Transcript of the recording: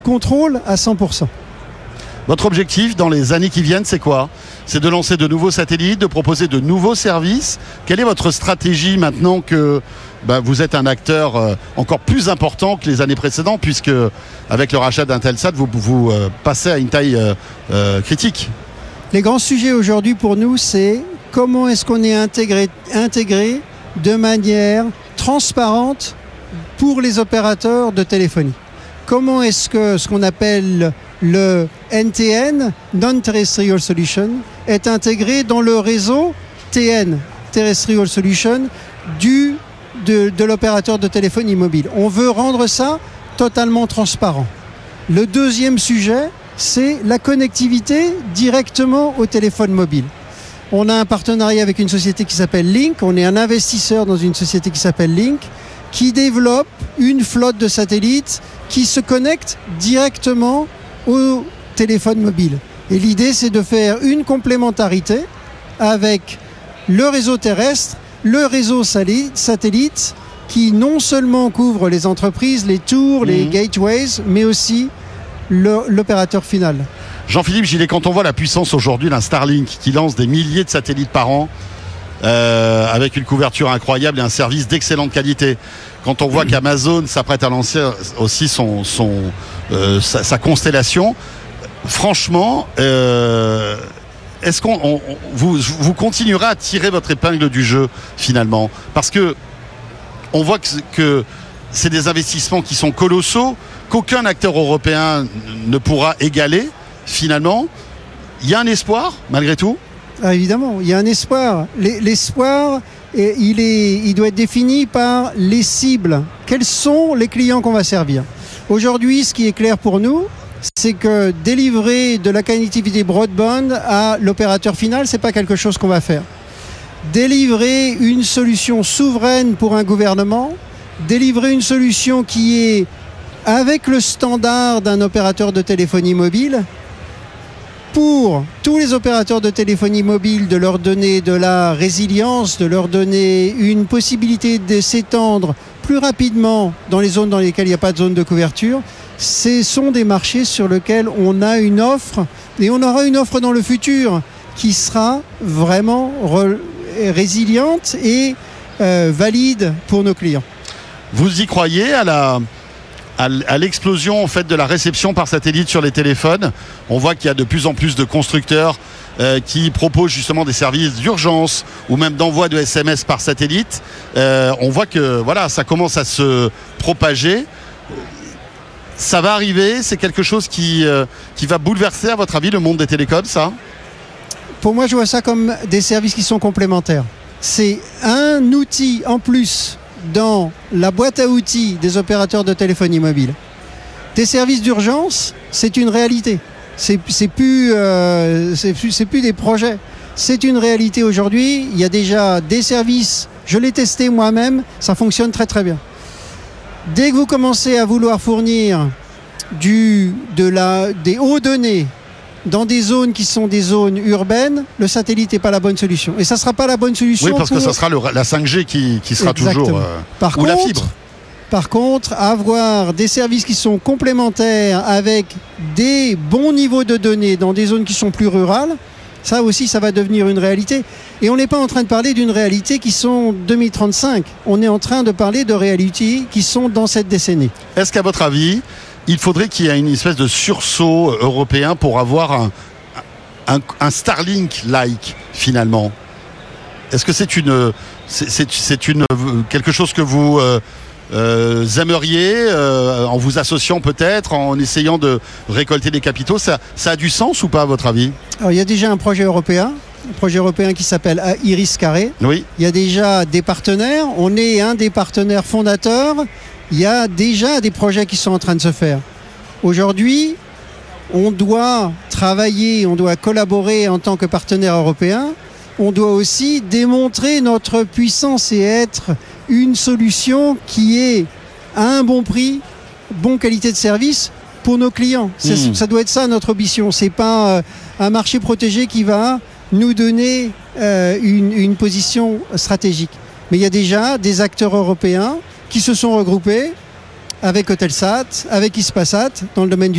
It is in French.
contrôle à 100%. Votre objectif dans les années qui viennent, c'est quoi? C'est de lancer de nouveaux satellites, de proposer de nouveaux services. Quelle est votre stratégie maintenant que vous êtes un acteur encore plus important que les années précédentes, puisque avec le rachat d'Intelsat, vous passez à une taille critique? Les grands sujets aujourd'hui pour nous, c'est comment est-ce qu'on est intégré de manière transparente pour les opérateurs de téléphonie. Comment est-ce que ce qu'on appelle le NTN, Non-Terrestrial Solution, est intégré dans le réseau TN, Terrestrial Solution, de l'opérateur de téléphonie mobile. On veut rendre ça totalement transparent. Le deuxième sujet, c'est la connectivité directement au téléphone mobile. On a un partenariat avec une société qui s'appelle Link, on est un investisseur dans une société qui s'appelle Link, qui développe une flotte de satellites qui se connectent directement au téléphone mobile. Et l'idée, c'est de faire une complémentarité avec le réseau terrestre, le réseau satellite, qui non seulement couvre les entreprises, les tours, les gateways, mais aussi l'opérateur final. Jean-Philippe Gillet, quand on voit la puissance aujourd'hui d'un Starlink qui lance des milliers de satellites par an, avec une couverture incroyable et un service d'excellente qualité, quand on voit qu'Amazon s'apprête à lancer aussi sa constellation, franchement, est-ce qu'on vous continuerez à tirer votre épingle du jeu finalement? Parce que on voit que c'est des investissements qui sont colossaux, qu'aucun acteur européen ne pourra égaler finalement. Il y a un espoir malgré tout? Ah, évidemment, il y a un espoir. L'espoir, il doit être défini par les cibles. Quels sont les clients qu'on va servir? Aujourd'hui, ce qui est clair pour nous, c'est que délivrer de la connectivité broadband à l'opérateur final, c'est pas quelque chose qu'on va faire. Délivrer une solution souveraine pour un gouvernement, délivrer une solution qui est avec le standard d'un opérateur de téléphonie mobile, pour tous les opérateurs de téléphonie mobile, de leur donner de la résilience, de leur donner une possibilité de s'étendre plus rapidement dans les zones dans lesquelles il n'y a pas de zone de couverture. Ce sont des marchés sur lesquels on a une offre, et on aura une offre dans le futur qui sera vraiment résiliente et valide pour nos clients. Vous y croyez à l'explosion en fait de la réception par satellite sur les téléphones? On voit qu'il y a de plus en plus de constructeurs qui proposent justement des services d'urgence ou même d'envoi de SMS par satellite. On voit que voilà, ça commence à se propager. Ça va arriver, c'est quelque chose qui va bouleverser à votre avis le monde des télécoms, ça? Pour moi, je vois ça comme des services qui sont complémentaires. C'est un outil en plus dans la boîte à outils des opérateurs de téléphonie mobile. Des services d'urgence, c'est une réalité. C'est plus des projets. C'est une réalité aujourd'hui. Il y a déjà des services, je l'ai testé moi-même, ça fonctionne très très bien. Dès que vous commencez à vouloir fournir des hauts données dans des zones qui sont des zones urbaines, le satellite n'est pas la bonne solution. Et ça ne sera pas la bonne solution. Oui, parce que ça sera la 5G qui sera exactement. Toujours... ou la fibre. Par contre, avoir des services qui sont complémentaires avec des bons niveaux de données dans des zones qui sont plus rurales, ça aussi, ça va devenir une réalité. Et on n'est pas en train de parler d'une réalité qui sont 2035. On est en train de parler de réalités qui sont dans cette décennie. Est-ce qu'à votre avis, il faudrait qu'il y ait une espèce de sursaut européen pour avoir un Starlink-like finalement? Est-ce que c'est quelque chose que vous aimeriez en vous associant peut-être, en essayant de récolter des capitaux? Ça a du sens ou pas à votre avis? Alors, il y a déjà un projet européen qui s'appelle Iris Carré. Oui. Il y a déjà des partenaires. On est un des partenaires fondateurs. Il y a déjà des projets qui sont en train de se faire. Aujourd'hui, on doit travailler, on doit collaborer en tant que partenaire européen. On doit aussi démontrer notre puissance et être une solution qui est à un bon prix, bonne qualité de service pour nos clients. Ça doit être ça notre ambition. C'est pas un marché protégé qui va nous donner une position stratégique. Mais il y a déjà des acteurs européens qui se sont regroupés avec Eutelsat, avec Hispasat dans le domaine du